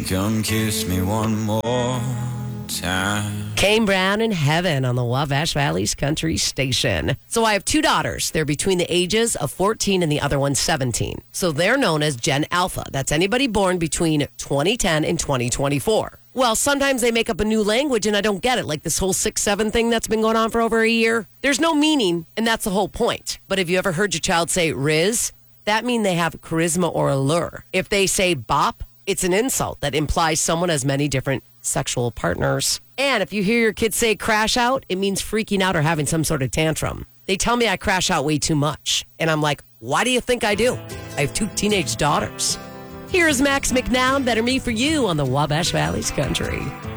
Come kiss me one more time. Kane Brown in Heaven on the Wabash Valley's Country Station. So I have two daughters. They're between the ages of 14 and the other one's 17. So they're known as Gen Alpha. That's anybody born between 2010 and 2024. Well, sometimes they make up a new language and I don't get it, like this whole 6-7 thing that's been going on for over a year. There's no meaning, and that's the whole point. But have you ever heard your child say Riz? That means they have charisma or allure. If they say bop, it's an insult that implies someone has many different sexual partners. And if you hear your kids say crash out, it means freaking out or having some sort of tantrum. They tell me I crash out way too much. And I'm like, why do you think I do? I have 2 teenage daughters. Here's Max McNown, Better Me For You on the Wabash Valley's Country.